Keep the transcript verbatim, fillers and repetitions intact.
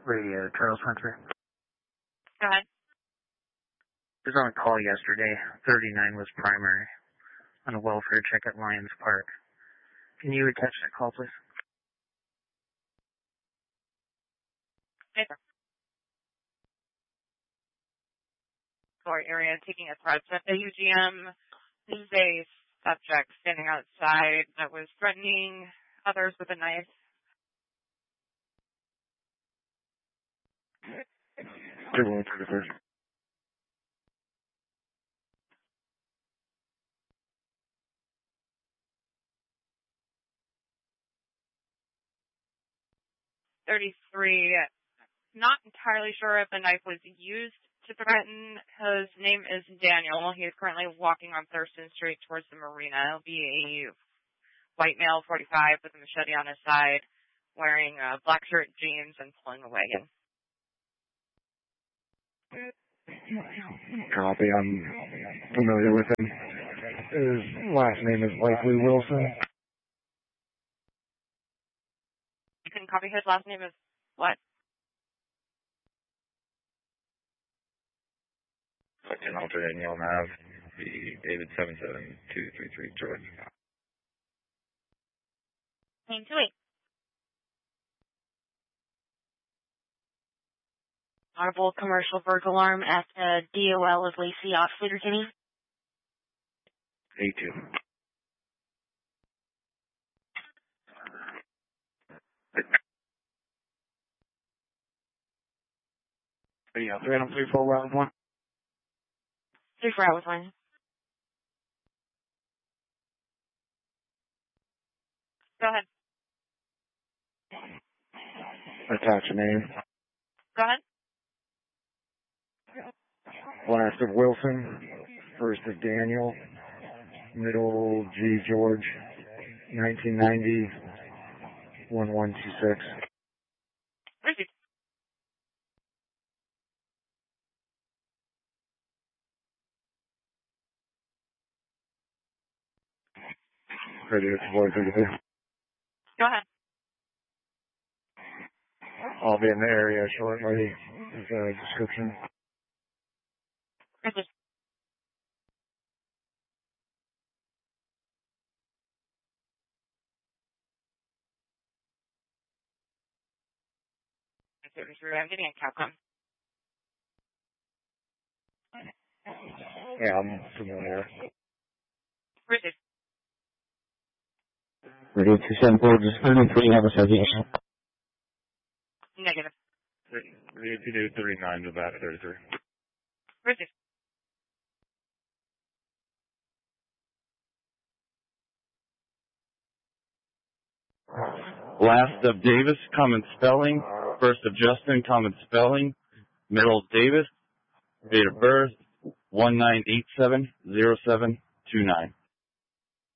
Radio, Charles Hunter. Go ahead. I was on a call yesterday. thirty-nine was primary on a welfare check at Lions Park. Can you attach that call, please? Hey, sir. Floor area taking a threat at the U G M. This is a subject standing outside that was threatening others with a knife. Table thirty-first. thirty-three. Not entirely sure if the knife was used to threaten. His name is Daniel. He is currently walking on Thurston Street towards the marina. He'll be a white male, forty-five, with a machete on his side, wearing a black shirt, jeans, and pulling a wagon. Copy. I'm familiar with him. His last name is likely Wilson. You can copy his last name is what? Section Alter Daniel Nav, the David seven seven two three three George. Name two eight. Audible commercial burglar alarm at the D O L of Lacey off Sleater Kinney. A two. Yeah, three and three four round one. Three four hours one. Go ahead. Attach a name. Go ahead. Last of Wilson. First of Daniel. Middle G George. nineteen ninety. one one two six. Received. Radio four thirty-two. Go ahead. I'll be in the area shortly. Is there a description? Received. I'm getting a Capcom. Yeah, I'm familiar. Received. Radio two seven four, just thirty-three, have a citation. Negative. Radio two David thirty-nine, to bat thirty-three. Received. Last of Davis, common spelling. First of Justin, common spelling. Middle of Davis. Date of birth, one nine eight seven zero seven two nine.